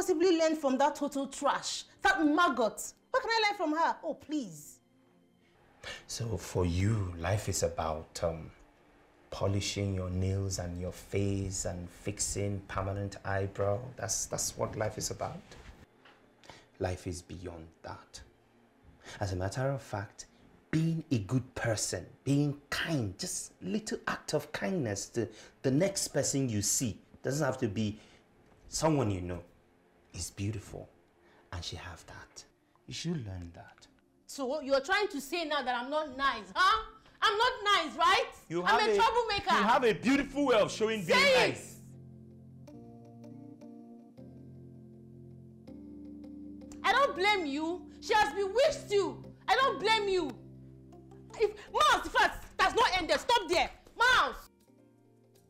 possibly learn from that total trash? That maggot? What can I learn from her? Oh, please. So for you, life is about polishing your nails and your face and fixing permanent eyebrow. That's what life is about. Life is beyond that. As a matter of fact, being a good person, being kind, just little act of kindness to the next person you see, doesn't have to be someone you know, is beautiful. And she have that. You should learn that. So you're trying to say now that I'm not nice, huh? I'm not nice, right? I'm a troublemaker. You have a beautiful way of showing being nice. I don't blame you. She has bewitched you. I don't blame you. If Mouse, if that's not ended, stop there. Mouse!